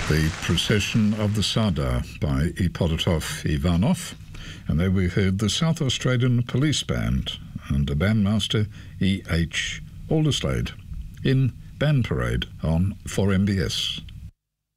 The Procession of the Sada by Ippolitov Ivanov. And there we heard the South Australian Police Band and the bandmaster E.H. Alderslade in Band Parade on 4MBS.